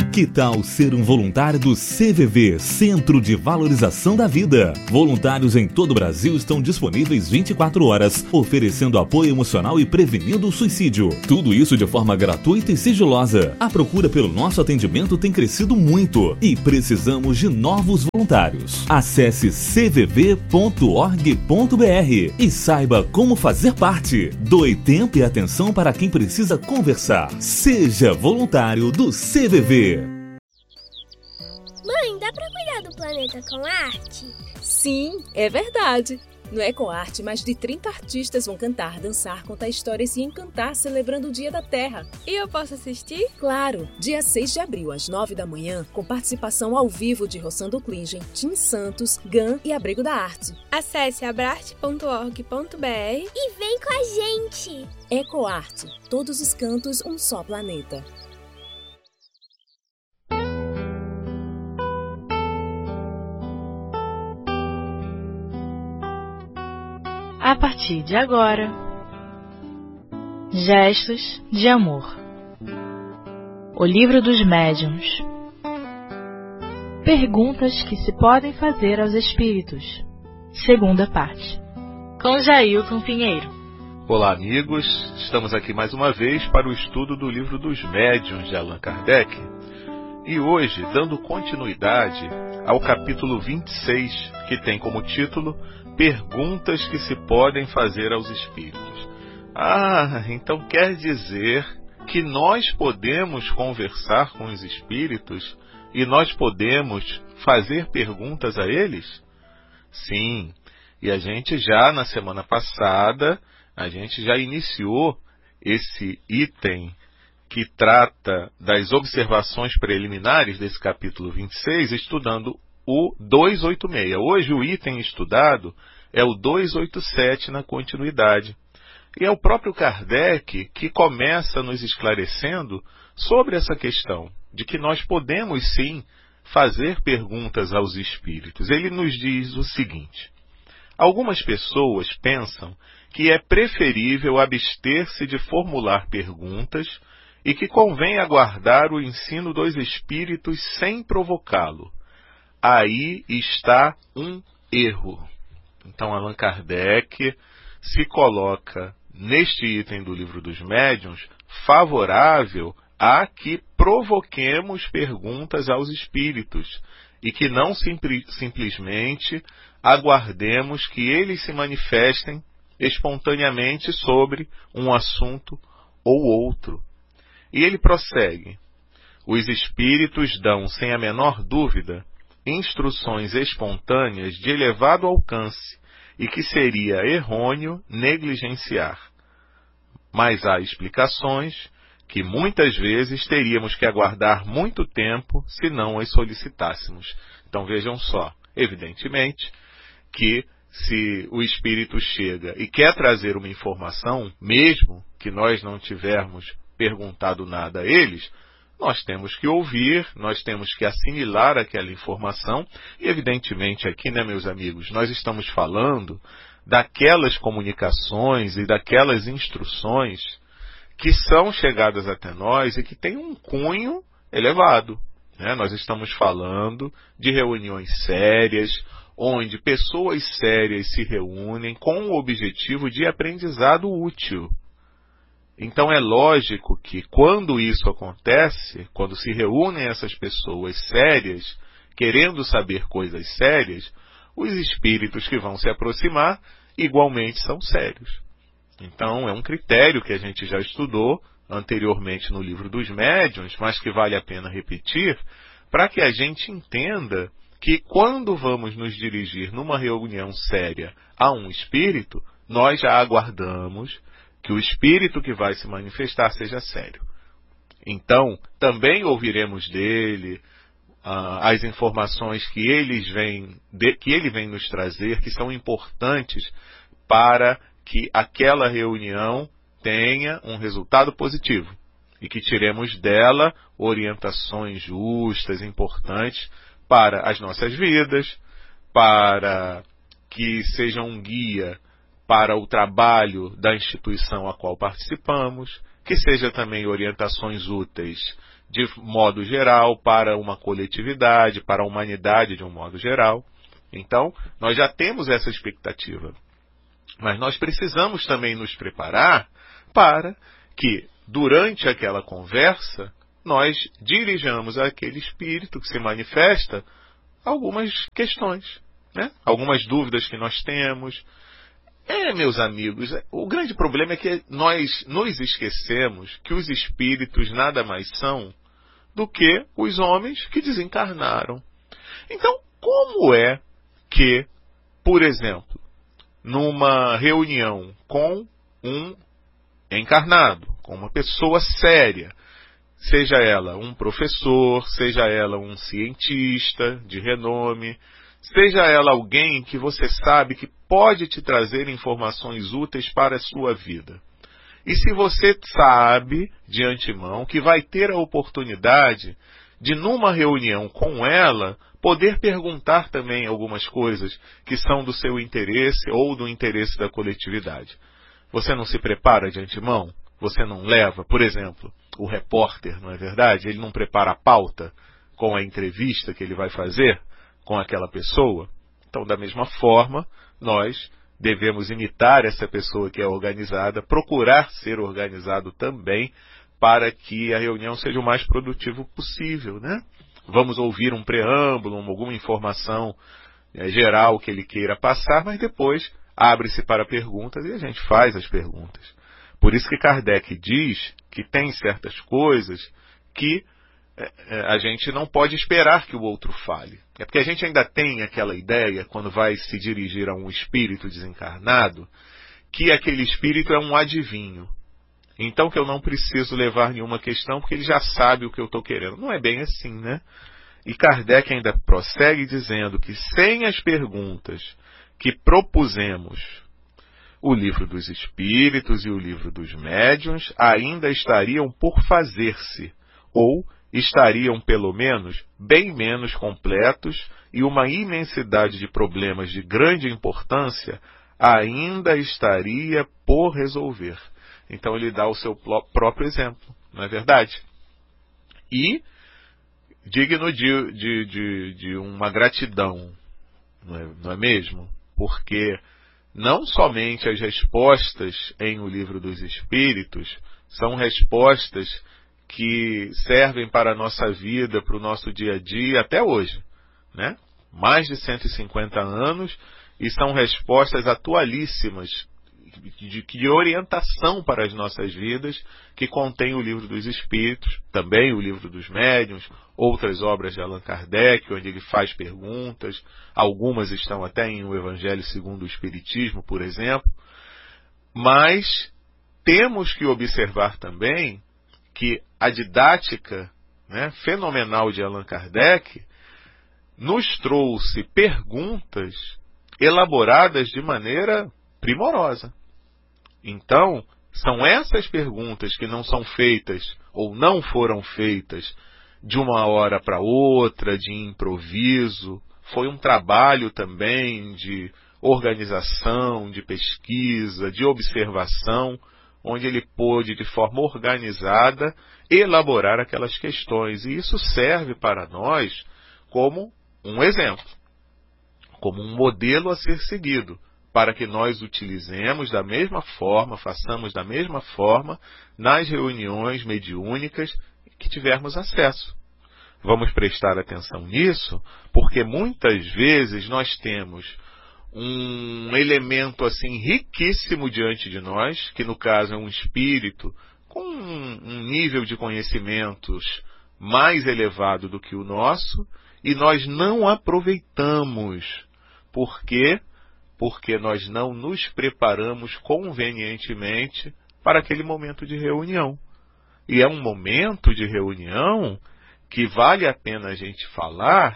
Que tal ser um voluntário do CVV, Centro de Valorização da Vida? Voluntários em todo o Brasil estão disponíveis 24 horas, oferecendo apoio emocional e prevenindo o suicídio. Tudo isso de forma gratuita e sigilosa. A procura pelo nosso atendimento tem crescido muito e precisamos de novos voluntários. Acesse cvv.org.br e saiba como fazer parte. Doe tempo e atenção para quem precisa conversar. Seja voluntário do CVV. Mãe, dá pra cuidar do planeta com arte? Sim, é verdade. No EcoArte, mais de 30 artistas vão cantar, dançar, contar histórias e encantar celebrando o Dia da Terra. E eu posso assistir? Claro! Dia 6 de abril, às 9 da manhã, com participação ao vivo de Rossando Klingen, Tim Santos, GAN e Abrigo da Arte. Acesse abrarte.org.br e vem com a gente! EcoArte. Todos os cantos, um só planeta. A partir de agora, Gestos de Amor. O Livro dos Médiuns. Perguntas que se podem fazer aos espíritos. Segunda parte. Com Jailton Pinheiro. Olá, amigos. Estamos aqui mais uma vez para o estudo do Livro dos Médiuns de Allan Kardec. E hoje, dando continuidade ao capítulo 26, que tem como título Perguntas que se podem fazer aos espíritos. Então quer dizer que nós podemos conversar com os espíritos e nós podemos fazer perguntas a eles? Sim, e a gente já na semana passada, a gente já iniciou esse item que trata das observações preliminares desse capítulo 26, estudando o 286. Hoje o item estudado é o 287 na continuidade. E é o próprio Kardec que começa nos esclarecendo sobre essa questão, de que nós podemos sim fazer perguntas aos espíritos. Ele nos diz o seguinte: algumas pessoas pensam que é preferível abster-se de formular perguntas e que convém aguardar o ensino dos espíritos sem provocá-lo. Aí está um erro. Então, Allan Kardec se coloca neste item do Livro dos Médiuns favorável a que provoquemos perguntas aos espíritos e que não simplesmente aguardemos que eles se manifestem espontaneamente sobre um assunto ou outro. E ele prossegue: os espíritos dão, sem a menor dúvida, instruções espontâneas de elevado alcance e que seria errôneo negligenciar. Mas há explicações que muitas vezes teríamos que aguardar muito tempo se não as solicitássemos. Então vejam só, evidentemente que se o espírito chega e quer trazer uma informação, mesmo que nós não tivermos perguntado nada a eles, nós temos que ouvir, nós temos que assimilar aquela informação e, evidentemente, aqui, meus amigos, nós estamos falando daquelas comunicações e daquelas instruções que são chegadas até nós e que têm um cunho elevado. Nós estamos falando de reuniões sérias, onde pessoas sérias se reúnem com o objetivo de aprendizado útil. Então é lógico que quando isso acontece, quando se reúnem essas pessoas sérias, querendo saber coisas sérias, os espíritos que vão se aproximar igualmente são sérios. Então é um critério que a gente já estudou anteriormente no Livro dos Médiuns, mas que vale a pena repetir, para que a gente entenda que quando vamos nos dirigir numa reunião séria a um espírito, nós já aguardamos que o espírito que vai se manifestar seja sério. Então, também ouviremos dele as informações que ele vem nos trazer, que são importantes para que aquela reunião tenha um resultado positivo e que tiremos dela orientações justas, importantes para as nossas vidas, para que seja um guia para o trabalho da instituição a qual participamos, que seja também orientações úteis de modo geral, para uma coletividade, para a humanidade de um modo geral. Então, nós já temos essa expectativa. Mas nós precisamos também nos preparar para que, durante aquela conversa, nós dirijamos àquele espírito que se manifesta algumas questões, né? Algumas dúvidas que nós temos. Meus amigos, o grande problema é que nós nos esquecemos que os espíritos nada mais são do que os homens que desencarnaram. Então, como é que, por exemplo, numa reunião com um encarnado, com uma pessoa séria, seja ela um professor, seja ela um cientista de renome, seja ela alguém que você sabe que pode te trazer informações úteis para a sua vida. E se você sabe de antemão que vai ter a oportunidade de, numa reunião com ela, poder perguntar também algumas coisas que são do seu interesse ou do interesse da coletividade. Você não se prepara de antemão? Você não leva, por exemplo, o repórter, não é verdade? Ele não prepara a pauta com a entrevista que ele vai fazer com aquela pessoa? Então, da mesma forma, nós devemos imitar essa pessoa que é organizada, procurar ser organizado também, para que a reunião seja o mais produtivo possível, né? Vamos ouvir um preâmbulo, alguma informação geral que ele queira passar, mas depois abre-se para perguntas e a gente faz as perguntas. Por isso que Kardec diz que tem certas coisas que a gente não pode esperar que o outro fale. É porque a gente ainda tem aquela ideia, quando vai se dirigir a um espírito desencarnado, que aquele espírito é um adivinho. Então que eu não preciso levar nenhuma questão, porque ele já sabe o que eu estou querendo. Não é bem assim, né? E Kardec ainda prossegue dizendo que sem as perguntas que propusemos, o Livro dos Espíritos e o Livro dos Médiuns ainda estariam por fazer-se, ou estariam, pelo menos, bem menos completos, e uma imensidade de problemas de grande importância ainda estaria por resolver. Então ele dá o seu próprio exemplo, não é verdade? E digno de uma gratidão, não é mesmo? Porque não somente as respostas em O Livro dos Espíritos são respostas que servem para a nossa vida, para o nosso dia a dia, até hoje, né? Mais de 150 anos, e são respostas atualíssimas, de orientação para as nossas vidas, que contém o Livro dos Espíritos, também o Livro dos Médiuns, outras obras de Allan Kardec, onde ele faz perguntas, algumas estão até em O Evangelho segundo o Espiritismo, por exemplo. Mas temos que observar também que a didática, né, fenomenal de Allan Kardec nos trouxe perguntas elaboradas de maneira primorosa. Então, são essas perguntas que não são feitas ou não foram feitas de uma hora para outra, de improviso. Foi um trabalho também de organização, de pesquisa, de observação, onde ele pôde, de forma organizada, elaborar aquelas questões. E isso serve para nós como um exemplo, como um modelo a ser seguido, para que nós utilizemos da mesma forma, façamos da mesma forma nas reuniões mediúnicas que tivermos acesso. Vamos prestar atenção nisso, porque muitas vezes nós temos um elemento assim riquíssimo diante de nós, que no caso é um espírito com um nível de conhecimentos mais elevado do que o nosso, e nós não aproveitamos. Por quê? Porque nós não nos preparamos convenientemente para aquele momento de reunião. E é um momento de reunião que vale a pena a gente falar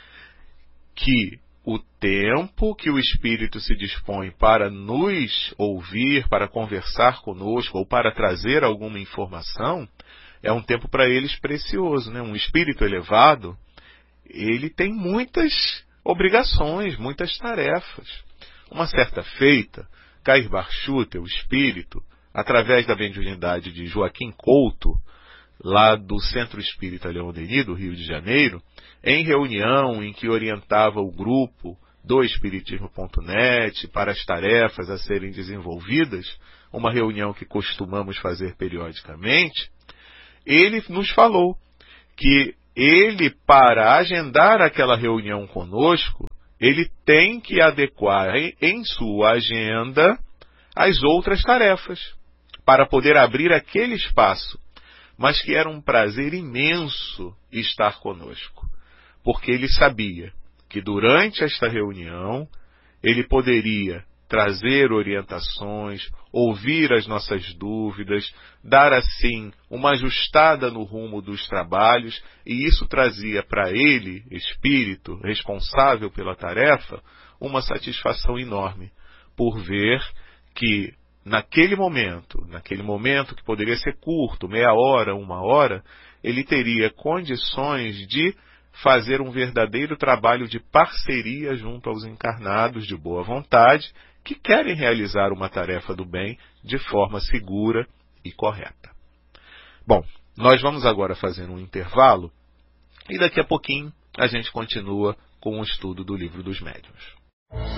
que o tempo que o Espírito se dispõe para nos ouvir, para conversar conosco ou para trazer alguma informação, é um tempo para eles precioso, né? Um espírito elevado, ele tem muitas obrigações, muitas tarefas. Uma certa feita, Cair Barchuta, o espírito, através da mediunidade de Joaquim Couto, lá do Centro Espírita Leon Denis, do Rio de Janeiro, em reunião em que orientava o grupo do Espiritismo.net para as tarefas a serem desenvolvidas, uma reunião que costumamos fazer periodicamente, ele nos falou que ele, para agendar aquela reunião conosco, ele tem que adequar em sua agenda as outras tarefas, para poder abrir aquele espaço, mas que era um prazer imenso estar conosco, porque ele sabia que durante esta reunião ele poderia trazer orientações, ouvir as nossas dúvidas, dar assim uma ajustada no rumo dos trabalhos, e isso trazia para ele, espírito responsável pela tarefa, uma satisfação enorme, por ver que naquele momento que poderia ser curto, meia hora, uma hora, ele teria condições de fazer um verdadeiro trabalho de parceria junto aos encarnados de boa vontade, que querem realizar uma tarefa do bem de forma segura e correta. Bom, nós vamos agora fazer um intervalo e daqui a pouquinho a gente continua com o estudo do Livro dos Médiuns.